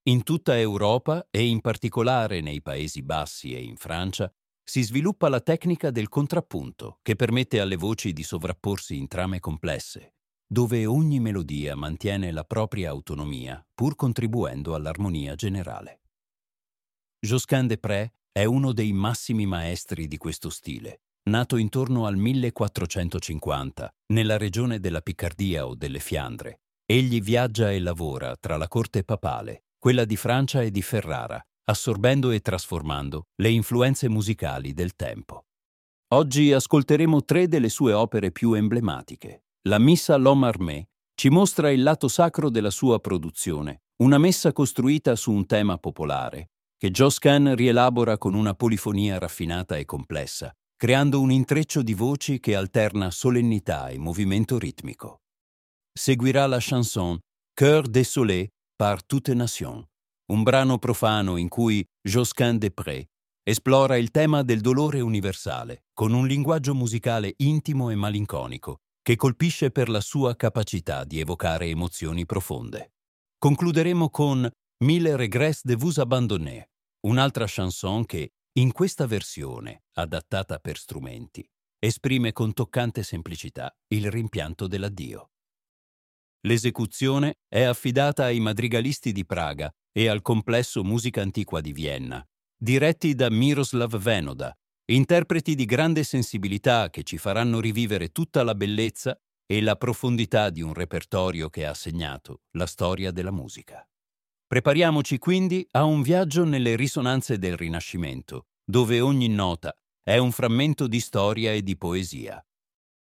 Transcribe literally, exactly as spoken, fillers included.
In tutta Europa e in particolare nei Paesi Bassi e in Francia si sviluppa la tecnica del contrappunto che permette alle voci di sovrapporsi in trame complesse, dove ogni melodia mantiene la propria autonomia pur contribuendo all'armonia generale. Josquin des Prez è uno dei massimi maestri di questo stile, nato intorno al millequattrocentocinquanta nella regione della Piccardia o delle Fiandre. Egli viaggia e lavora tra la corte papale, quella di Francia e di Ferrara, assorbendo e trasformando le influenze musicali del tempo. Oggi ascolteremo tre delle sue opere più emblematiche. La Missa L'Homme Armé ci mostra il lato sacro della sua produzione, una messa costruita su un tema popolare, che Josquin rielabora con una polifonia raffinata e complessa, creando un intreccio di voci che alterna solennità e movimento ritmico. Seguirà la chanson Cœur désolé par toute nation, un brano profano in cui Josquin des Prez esplora il tema del dolore universale con un linguaggio musicale intimo e malinconico che colpisce per la sua capacità di evocare emozioni profonde. Concluderemo con Mille regrets de vous abandonner, un'altra chanson che, in questa versione, adattata per strumenti, esprime con toccante semplicità il rimpianto dell'addio. L'esecuzione è affidata ai madrigalisti di Praga e al complesso Musica Antiqua di Vienna, diretti da Miroslav Venoda, interpreti di grande sensibilità che ci faranno rivivere tutta la bellezza e la profondità di un repertorio che ha segnato la storia della musica. Prepariamoci quindi a un viaggio nelle risonanze del Rinascimento, dove ogni nota è un frammento di storia e di poesia.